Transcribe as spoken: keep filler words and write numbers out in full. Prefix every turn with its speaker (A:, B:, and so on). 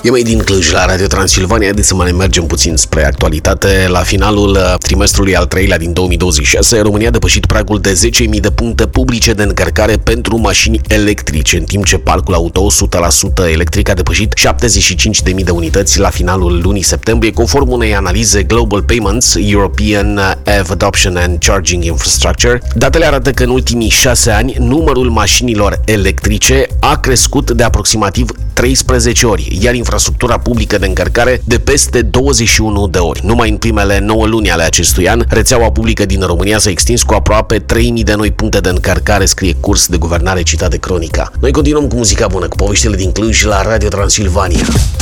A: E mai din Cluj la Radio Transilvania, haideți să mai mergem puțin spre actualitate. La finalul trimestrului al treilea din două mii douăzeci și șase, România a depășit pragul de zece mii de puncte publice de încărcare pentru mașini electrice, în timp ce parcul auto o sută la sută electric a depășit șaptezeci și cinci de mii de unități la finalul lunii septembrie, conform unei analize Global Payments, European E V Adoption and Charging Infrastructure. Datele arată că în ultimii șase ani, numărul mașinilor electrice a crescut de aproximativ treisprezece ori, iar infrastructura publică de încărcare de peste douăzeci și unu de ori. Numai în primele nouă luni ale acestui an, rețeaua publică din România s-a extins cu aproape trei mii de noi puncte de încărcare, scrie Curs de Guvernare citat de Cronica. Noi continuăm cu muzica bună, cu poveștile din Cluj la Radio Transilvania.